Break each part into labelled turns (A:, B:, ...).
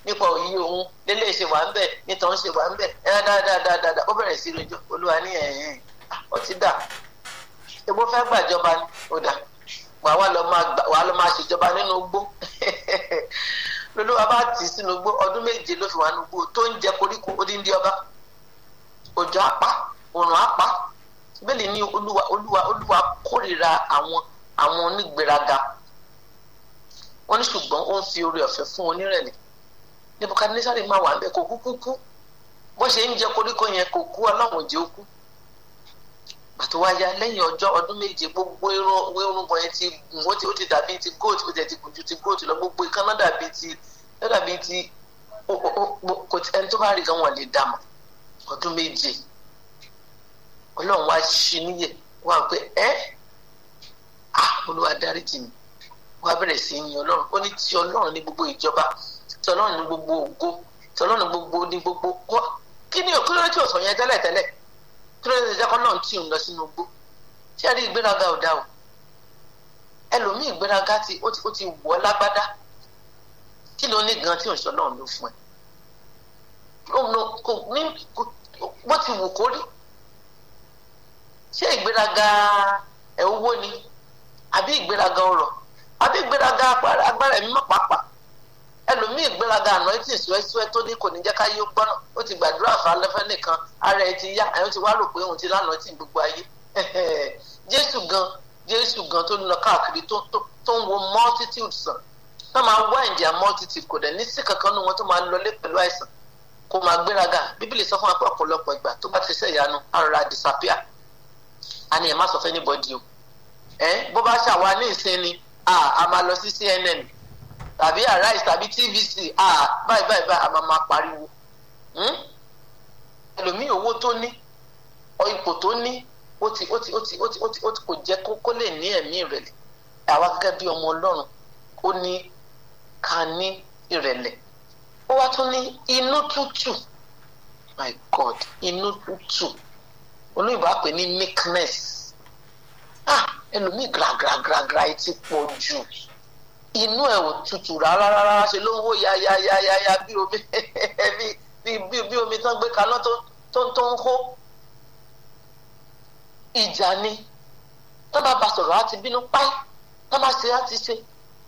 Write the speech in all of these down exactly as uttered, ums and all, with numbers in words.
A: nípa òye òun lélẹ̀ ṣe wà ń bẹ̀ nítorí ṣe wà ń bẹ̀ ẹ̀ dáadáa ó bẹ̀rẹ̀ sí rojọ́ olúwa ní ẹ̀yìn ó ti dà egbò fẹ́ gbàjọba ni ó dà wà wá lọ máa ṣèjọba nínú igbó lolúwa bá tì í sínú igbó ọdún méje ló fi wà nínú igbó tó ń jẹ koríko odindi ọba òjò apá òrùn apá bẹ́ẹ̀ ni olúwa olúwa olúwa kórìíra àwọn àwọn onígbéraga wọ́n ní ṣùgbọ́n ó ń fi oore ọ̀fẹ́ fún onírẹ̀lẹ̀ Nebukadnesari máa wà níbẹ̀ kò kú kú kú bó ṣe ń jẹ koríko yẹn kò kú ọlọ́run jẹ́ ó kú pàtó wáyá lẹ́yìn ọjọ́ ọdún méje gbogbo irúgbọ̀n yẹn ti gùn ó ti ó ti dàbí ti goat ó ti gùn ju ti goat lọ gbogbo ìkànnà dàbí ti ó dàbí ti kò tí ẹni tó bá rí gan wọn lè dàmọ̀ ọdún méje ọlọ́run wá ṣí níyè wá pé ẹ́ ah olúwa dáríjì mi wá bẹ̀rẹ̀ sí yin ọlọ́run ó ní ti ọlọ́run ní gbogbo ìjọba ti ọlọ́run ní gbogbo ògo ti ọlọ́run ní gbogbo ní gbogbo kí ni òkú lórí tí òsàn yẹn tẹ́lẹ̀ tẹ́lẹ̀ kí ló ń jẹ́ kọ́ náà tí ò ń lọ sínú igbó tí a rí ìgbéraga ò dá o ẹlòmíì ìgbéraga tí ó ti ó ti wọ̀ ọ́ lágbádá kí ló ní gan tí òṣìṣẹ́ náà ló fún ẹ kò ní bó ti wù kó rí ṣé ìgbéraga ẹ̀ owó ni àbí ìgbéraga ọrọ̀ àbí ìgbéraga agbára ẹ̀mí mọ́ pàápàá ẹlòmíì ìgbéraga àná tí ìṣúẹ́ṣúẹ́ tó ní kò ní jẹ́ ká yí ó gbọ́nà ó ti gbàdúrà fàálẹ́fẹ́ nìkan ara ẹ̀ ti yá ẹ̀yọ́ ti wá rò pé òun ti lánàá tí gbogbo ayé jésù gan jésù gan tó ń lọ káàkiri tó ń wo multitude sàn tó máa wá ìjà multitude kò dẹ̀ ní sí kankan nínú wọn tó máa lọlé pẹ̀lú àìsàn kò máa gbéraga bíbélì sọ fún wa pé ọ̀pọ̀lọpọ̀ ìgbà tó bá ti ṣe ìyanu ara disappear a ní ẹ̀ má sọ fẹ́ anybody o ẹ̀ bó bá ṣàwa ní ìsinmi a máa lọ sí C N N tàbí Arise tàbí T V C ah báyìí báyìí báyìí a máa máa pariwo ẹlòmíì owó tó ní ipò tó ní ó ti ó ti ó ti ó ti ó ti ó ti kò jẹ́ kó lè ní ẹ̀mí ìrẹ̀lẹ̀ àwa gẹ́gẹ́ bí ọmọ Ọlọ́run ó ní ká ní ìrẹ̀lẹ̀ ó wá tún ní inú tútù my God inú tútù olóyìnbó á pè ní meekness ah ẹlòmíì gragragragra ẹ ti pọ̀ jù inú ẹ̀ ò tutù rárá rárá ṣe ló ń wó ya ya ya ya ya bí omi bí bí bí omi tán gbé kaná tó tó tó ń hó ìjà ni tó bá ba sọ̀rọ̀ á ti bínú páì tó bá ṣe á ti ṣe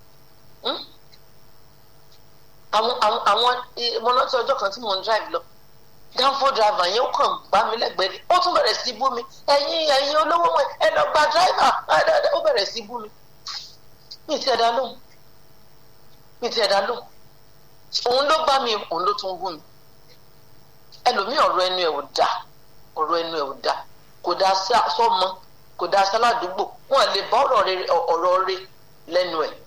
A: àwọn àwọn àwọn mo rántí ọjọ́ kan tí mo ń drive lọ danfo driver yẹn ó kàn gbá mi lẹ́gbẹ̀ẹ́ ni ó tún bẹ̀rẹ̀ sí bú mi ẹ̀yin ẹ̀yin olówó wọn ẹ lọ gba driver ó bẹ̀rẹ̀ sí bú mi mi ti ẹ̀dá lóhùn mi ti ẹ̀dá lóhùn òun ló bá mi òun ló tún bú mi ẹlòmíì ọ̀rọ̀ ẹnu ẹ̀ ò dá ọ̀rọ̀ ẹnu ẹ̀ ò dá kò dá sọ́mọ kò dá sáládùúgbò wọn lè bá ọ̀rọ̀ rẹ̀ lẹ́nu ẹ̀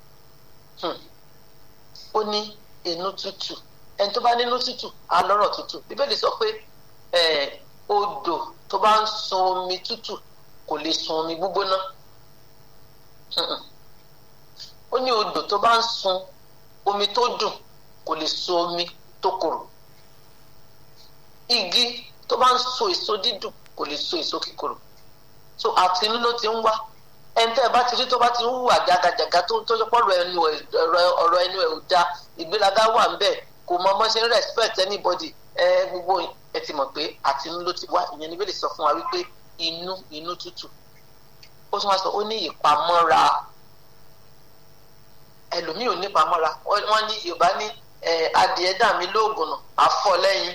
A: ó ní inú tútù ẹni tó bá nínú tútù á lọ́rọ̀ tútù bíbélì sọ pé odò tó bá ń sun omi tútù kò lè sun omi gbígbóná ó ní odò tó bá ń sun omi tó dùn kò lè sun omi tó korò igi tó bá ń so èso dídùn kò lè so èso kíkorò so àti inú ló ti ń wá ẹni tẹ́ ẹ bá ti rí tó bá ti ń hùwà jàgàjàgà tó tó pọ̀ ọ̀rọ̀ ẹnu ọ̀rọ̀ ẹnu ẹ̀ ò da ìgbéraga wà ń bẹ̀ kò mọ ọmọ ṣe ń respect anybody ẹ gbogbo ẹ ti mọ̀ pé àti inú ló ti wá ìyẹn ní bẹ́ẹ̀ lè sọ fún wa wípé inú inú tútù ó tún wá sọ ó ní ìpamọ́ra ẹlòmíì ò ní ìpamọ́ra wọ́n ní Yorùbá ní adìẹ dà mí lóògùn náà àfọ̀ lẹ́yìn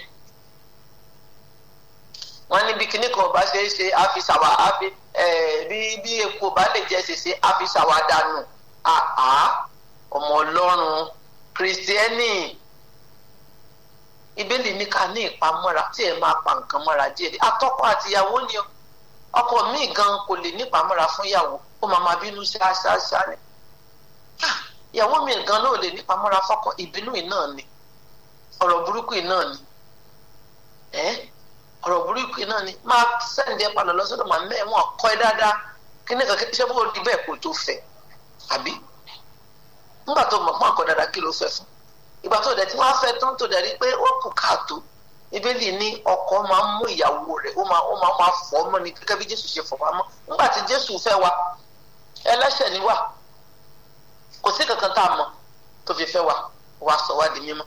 A: wọ́n ní bí kinní kan bá ṣe é ṣe àfi ṣàwà àfi bí bí epo bá lè jẹ́ ṣèṣe àfi ṣàwà dànù àá ọmọ Ọlọ́run kìrìsìtẹ́nì ìbéèlì ní ká ní ìpamọ́ra tí ẹ máa pa nǹkan mọ́ra díẹ̀ àtọkọ àtìyàwó ni ọkọ míì gan kò lè ní ìpamọ́ra fún ìyàwó ó máa máa bínú ṣáṣáṣá ni ìyàwó míì gan náà lè ní ìpamọ́ra fọ́kọ ìbínú yìí náà ni ọ̀rọ̀ burúkú yìí náà ni ọ̀rọ̀ burúkú náà ni máa sẹ́ǹdì ẹ̀ padà lọ́sọ̀dọ̀ máa mẹ́wọ̀n kọ́ ẹ dáadáa kí ní kankan iṣẹ́ bó di bẹ́ẹ̀ kó tó fẹ́ àbí nígbà tó mọ̀ pọ́n kọ́ dáadáa kí ló fẹ́ fún ìgbà tó dẹ̀ tí wọ́n á fẹ́ tán tó dẹ̀ rí pé ó kù káàtó Bíbélì ní ọkọ máa ń mú ìyàwó rẹ̀ ó máa ó máa máa fọ́ ọmọ ní gẹ́gẹ́ bí Jésù ṣe fọ̀ pamọ́ nígbà tí Jésù fẹ́ wa ẹlẹ́ṣẹ̀ ni wà kò sí kankan tá a mọ̀ tó fi fẹ́ wa wá sọ wá di mímọ́